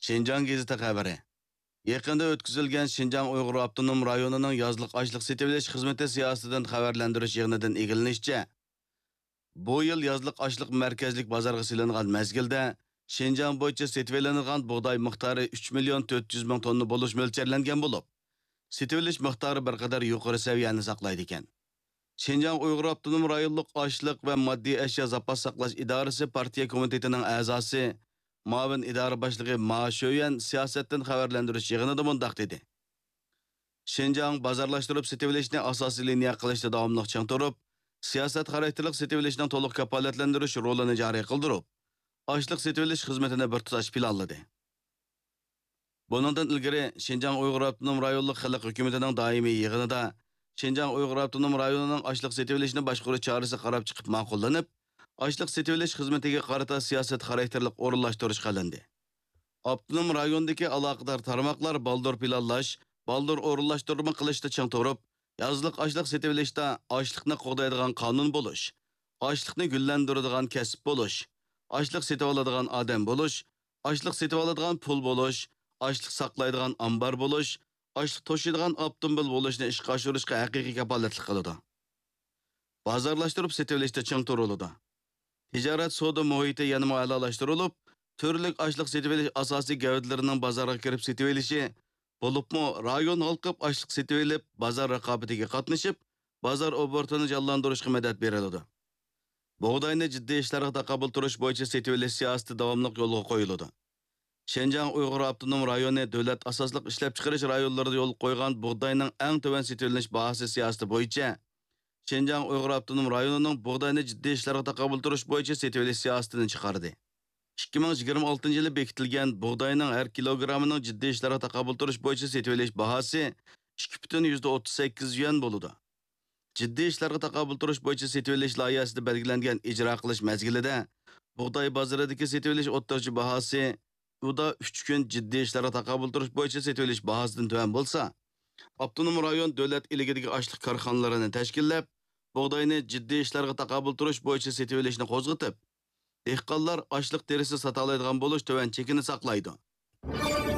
Şinjan gazeti xəbəri. Yaqında o'tkazilgan Şinjan Uyg'ur avtonom rayonining yozliq ochliq setib xizmati siyosatidan xabarlantirish yig'inidan egilishicha, bu yil yozliq ochliq markazlik bozorga silingan mezgilda Şinjan bo'yicha setib bug'doy miqdori 3 million 400 ming tonna bo'lish mo'ljallangan bo'lib, setib miqdori bir qadar yuqori saviyani saqlaydi ekan. Şinjan Uyg'ur avtonom rayonlik ochliq va moddiy ashyo zapas saqlash idorasi partiya komitetining a'zosi Mavin idora boshlig'i Ma Shoyan siyosatdan xabarlantirish yig'inida mundaq dedi. Şinjan bozorlashtirib setilishni asosiy liniya qilishda davomli chang turib, siyosat xarakterlik setilishning to'liq kafolatlantirish rolini joriy qildirib, ochliq setilish xizmatini bir tutash planladi. Buningdan ilgari Şinjan Uyg'ur avtonom rayonlik xalq hukumatining doimiy yig'inida Şinjan Uyg'ur avtonom rayonining ochliq setilishni boshqarish chorasi qarab chiqib ma'qullanib, ochliq setilish xizmatiga qarata siyosat xarakterlik o'rinlashtirish qilindi. Avtonom rayondagi aloqador tarmoqlar baldur planlash, baldur o'rinlashtirma qilishda chang turib, yozliq ochliq setilishda ochliqni qo'g'daydigan qonun bo'lish, ochliqni gullantiradigan kasb bo'lish, ochliq setib oladigan odam bo'lish, ochliq setib oladigan pul bo'lish, ochliq saqlaydigan ambar bo'lish, ochliq to'shiydigan avtomobil bo'lishni ishga oshirishga haqiqiy kafolatlik qiladi. Bozorlashtirib setilishda chang turiladi. Tijorat savdo muhiti yanada a'lolashtirilib, turli ochliq setib olish asosiy gavdalarining bozorga kirib setib olishi, bo'libmi rayon halqib ochliq setib olib, bozor raqobatiga qatnashib, bozor obortini jonlantirishga madad beriladi. Bug'doyni jiddiy ishlarga taqabul turish bo'yicha setib olish siyosati davomli yo'lga qo'yiladi. Şinjan Uyg'ur avtonom rayoni davlat asosliq ishlab chiqarish rayonlarida yo'l qo'ygan bug'doyning eng tuvan setilish bahasi siyosati bo'yicha Şinjan Uyg'ur avtonom rayonining bug'doyni jiddiy ishlarga taqabul turish bo'yicha setilish siyosatini chiqardi. 2026-yili bekitilgan bug'doyning har kilogrammining jiddiy ishlarga taqabul turish bo'yicha setilish bahasi 2,38 yuan bo'ladi. Jiddiy ishlarga taqabul turish bo'yicha setilish loyihasida belgilangan ijro qilish mezgilida bug'doy bozoridagi setilish o'rtacha bahasi u da 3 kun jiddiy ishlarga taqabul turish bo'yicha setilish bahasidan tuvan bo'lsa, avtonom rayon davlat iligidagi ochliq korxonalarini tashkillab, bug'doyni jiddiy ishlarga taqabul turish bo'yicha setilishni qo'zg'atib, dehqonlar ochliq terisi sota oladigan bo'lish tuvan chekini saqlaydi.